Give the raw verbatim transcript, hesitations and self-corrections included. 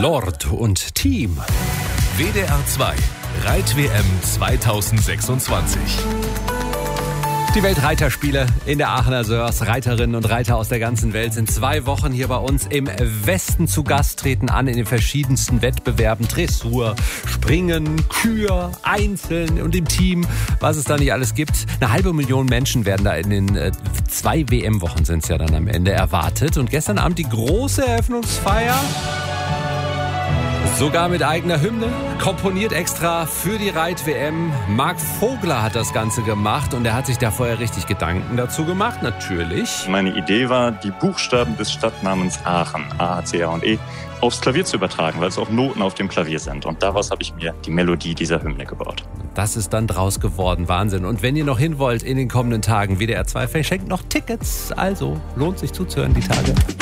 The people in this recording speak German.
Lord und Team. W D R zwei Reit-W M zweitausendsechsundzwanzig. Die Weltreiterspiele in der Aachener Sörs. Reiterinnen und Reiter aus der ganzen Welt sind zwei Wochen hier bei uns im Westen zu Gast, treten an in den verschiedensten Wettbewerben. Dressur, Springen, Kür, Einzeln und im Team, was es da nicht alles gibt. Eine halbe Million Menschen werden da in den äh, zwei W M-Wochen sind es ja dann am Ende erwartet. Und gestern Abend die große Eröffnungsfeier. Sogar mit eigener Hymne, komponiert extra für die Reit-W M. Marc Vogler hat das Ganze gemacht und er hat sich da vorher richtig Gedanken dazu gemacht, natürlich. Meine Idee war, die Buchstaben des Stadtnamens Aachen, A, C, A und E, aufs Klavier zu übertragen, weil es auch Noten auf dem Klavier sind. Und daraus habe ich mir die Melodie dieser Hymne gebaut. Das ist dann draus geworden, Wahnsinn. Und wenn ihr noch hin wollt in den kommenden Tagen, W D R zwei verschenkt noch Tickets. Also lohnt sich zuzuhören die Tage.